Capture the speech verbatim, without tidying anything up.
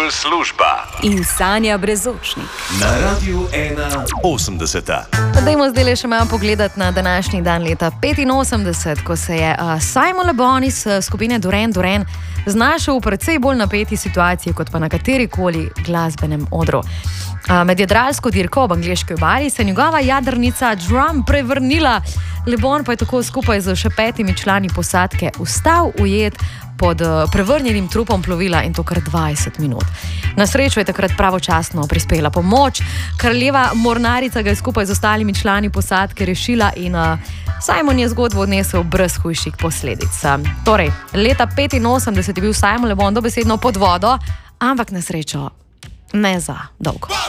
Cool služba in Sanja Brezočnik na Radiu ena osemdeseta. Dajmo zdaj še malo pogledati na današnji dan leta petinosemdeset, ko se je uh, Simon Le Bon iz uh, skupine Duran Duran znašel v precej bolj napeti situaciji kot pa na katerikoli glasbenem odru. Uh, med jadralsko dirko ob angleški obali se je njegova jadrnica Drum prevrnila. Le Bon pa je tako skupaj z še petimi člani posadke ustal ujet pod uh, prevrnjenim trupom plovila in to kar dvajset minut. Na srečo je takrat pravočasno prispela pomoč. Kraljeva mornarica ga je skupaj z ostalimi člani posadke rešila in uh, Simon je zgodbo odnesel brez hujših posledic. Uh, torej, leta petinosemdeset je bil Simon Le Bon dobesedno pod vodo, ampak na srečo ne za dolgo.